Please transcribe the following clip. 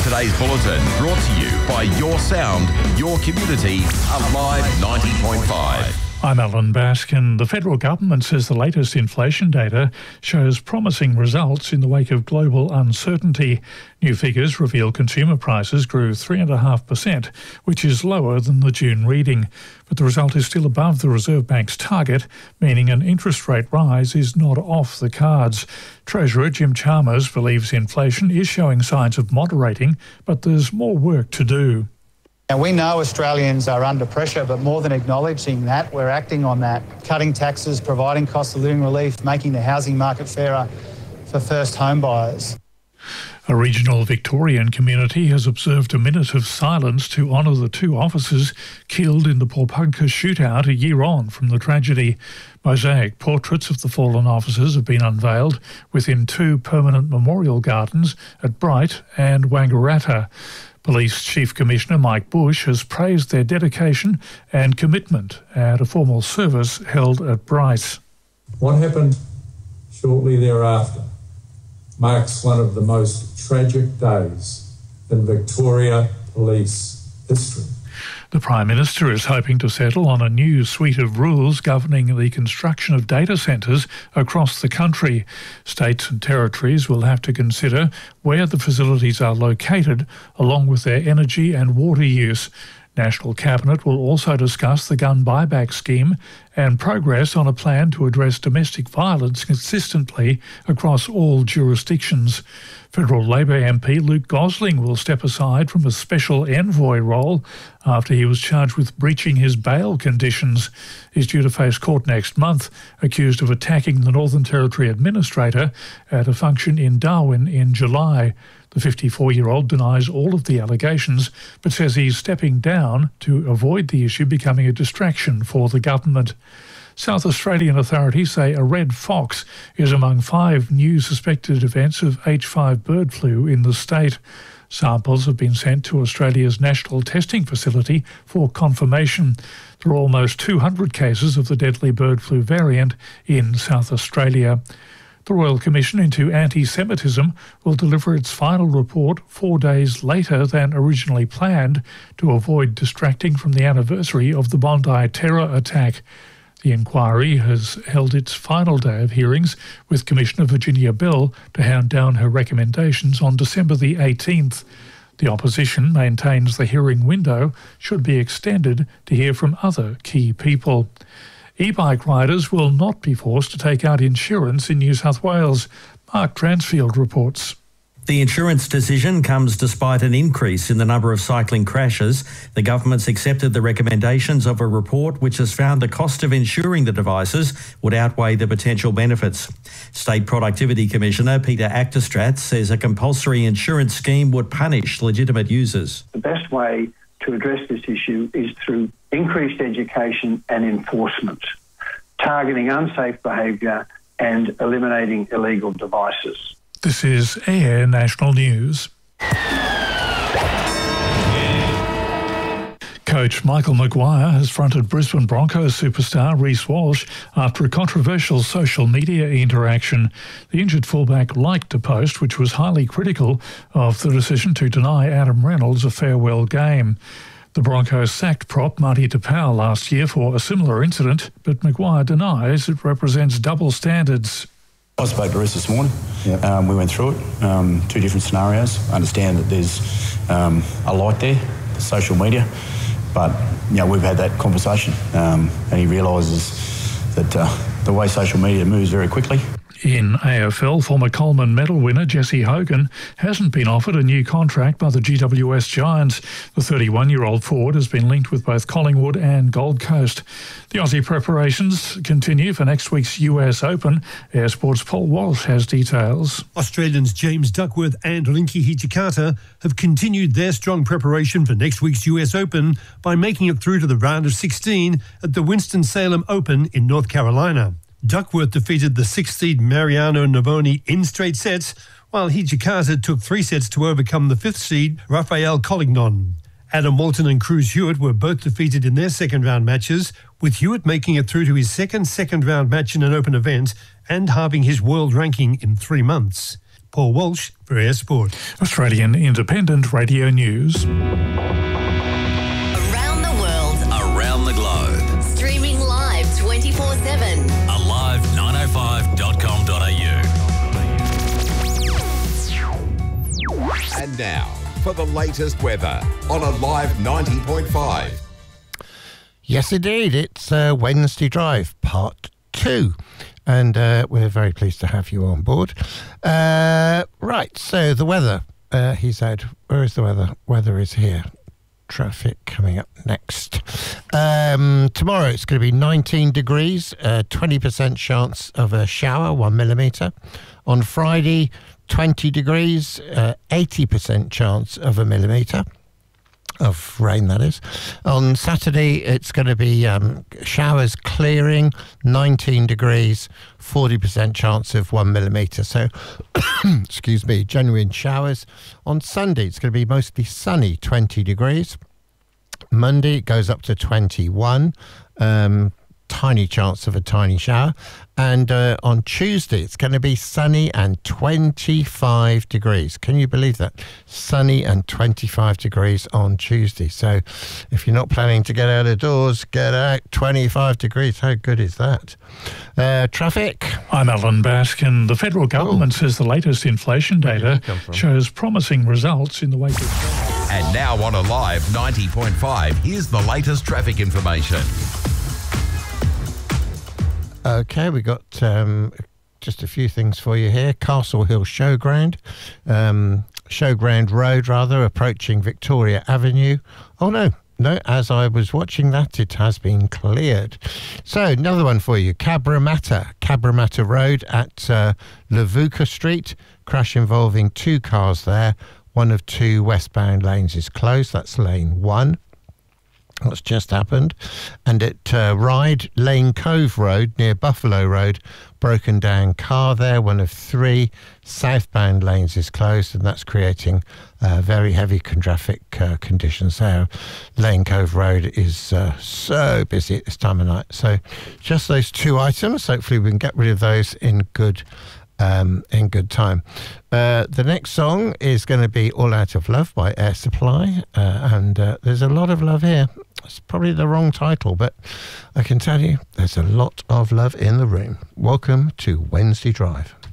Today's bulletin brought to you by Your Sound, Your Community, Alive 90.5. I'm Alan Baskin. The federal government says the latest inflation data shows promising results in the wake of global uncertainty. New figures reveal consumer prices grew 3.5%, which is lower than the June reading. But the result is still above the Reserve Bank's target, meaning an interest rate rise is not off the cards. Treasurer Jim Chalmers believes inflation is showing signs of moderating, but there's more work to do. And we know Australians are under pressure, but more than acknowledging that, we're acting on that. Cutting taxes, providing cost of living relief, making the housing market fairer for first home buyers. A regional Victorian community has observed a minute of silence to honour the two officers killed in the Paulpunka shootout a year on from the tragedy. Mosaic portraits of the fallen officers have been unveiled within two permanent memorial gardens at Bright and Wangaratta. Police Chief Commissioner Mike Bush has praised their dedication and commitment at a formal service held at Bright. What happened shortly thereafter marks one of the most tragic days in Victoria Police history. The Prime Minister is hoping to settle on a new suite of rules governing the construction of data centres across the country. States and territories will have to consider where the facilities are located, along with their energy and water use. National Cabinet will also discuss the gun buyback scheme and progress on a plan to address domestic violence consistently across all jurisdictions. Federal Labor MP Luke Gosling will step aside from a special envoy role after he was charged with breaching his bail conditions. He's due to face court next month, accused of attacking the Northern Territory Administrator at a function in Darwin in July. The 54-year-old denies all of the allegations, but says he's stepping down to avoid the issue becoming a distraction for the government. South Australian authorities say a red fox is among 5 new suspected events of H5 bird flu in the state. Samples have been sent to Australia's National Testing Facility for confirmation. There are almost 200 cases of the deadly bird flu variant in South Australia. The Royal Commission into Anti-Semitism will deliver its final report 4 days later than originally planned to avoid distracting from the anniversary of the Bondi terror attack. The inquiry has held its final day of hearings, with Commissioner Virginia Bell to hand down her recommendations on December the 18th. The opposition maintains the hearing window should be extended to hear from other key people. E-bike riders will not be forced to take out insurance in New South Wales. Mark Transfield reports. The insurance decision comes despite an increase in the number of cycling crashes. The government's accepted the recommendations of a report which has found the cost of insuring the devices would outweigh the potential benefits. State Productivity Commissioner Peter Actestrat says a compulsory insurance scheme would punish legitimate users. The best way to address this issue is through increased education and enforcement, targeting unsafe behaviour and eliminating illegal devices. This is AIR National News. Coach Michael Maguire has fronted Brisbane Broncos superstar Reece Walsh after a controversial social media interaction. The injured fullback liked a post which was highly critical of the decision to deny Adam Reynolds a farewell game. The Broncos sacked prop Marty Tapau last year for a similar incident, but Maguire denies it represents double standards. I spoke to Reece this morning. Yep. We went through it, 2 different scenarios. I understand that there's a light there, social media, but we've had that conversation, and he realises that the way social media moves very quickly. In AFL, former Coleman medal winner Jesse Hogan hasn't been offered a new contract by the GWS Giants. The 31-year-old forward has been linked with both Collingwood and Gold Coast. The Aussie preparations continue for next week's US Open. Air Sports' Paul Walsh has details. Australians James Duckworth and Rinky Hijikata have continued their strong preparation for next week's US Open by making it through to the round of 16 at the Winston-Salem Open in North Carolina. Duckworth defeated the 6th seed Mariano Navoni in straight sets, while Hijikata took 3 sets to overcome the 5th seed Rafael Collignon. Adam Walton and Cruz Hewitt were both defeated in their second-round matches, with Hewitt making it through to his second round match in an open event and halving his world ranking in 3 months. Paul Walsh for Air Sport. Australian Independent Radio News. Around the world. Around the globe. Streaming live 24/7. Alive905.com.au. And now, for the latest weather on Alive 90.5. Yes, indeed. It's Wednesday Drive, part 2. And we're very pleased to have you on board. Right, so the weather. He said, where is the weather? Weather is here. Traffic coming up next. Tomorrow it's going to be 19 degrees, 20% chance of a shower, 1 millimetre. On Friday, 20 degrees, 80% chance of a millimetre. Of rain, that is. On Saturday, it's going to be showers clearing, 19 degrees, 40% chance of 1 millimetre. So, excuse me, genuine showers. On Sunday, it's going to be mostly sunny, 20 degrees. Monday, it goes up to 21. Tiny chance of a tiny shower. And on Tuesday, it's going to be sunny and 25 degrees. Can you believe that? Sunny and 25 degrees on Tuesday. So if you're not planning to get out of doors, get out. 25 degrees. How good is that? Traffic. I'm Alan Baskin. The federal government says the latest inflation data shows promising results in the wake of... And now on Alive 90.5, here's the latest traffic information. Okay, we got just a few things for you here. Castle Hill Showground, Showground Road, rather, approaching Victoria Avenue. Oh, no, as I was watching that, it has been cleared. So, another one for you. Cabramatta Road at Levuka Street. Crash involving 2 cars there. One of 2 westbound lanes is closed. That's lane 1. What's just happened. And at Ryde Lane Cove Road near Buffalo Road, broken down car there, one of 3 southbound lanes is closed, and that's creating very heavy traffic conditions there. Lane Cove Road is so busy at this time of night. So just those 2 items. Hopefully we can get rid of those in good time. The next song is going to be All Out of Love by Air Supply, and there's a lot of love here. It's probably the wrong title, but I can tell you there's a lot of love in the room. Welcome to Wednesday Drive.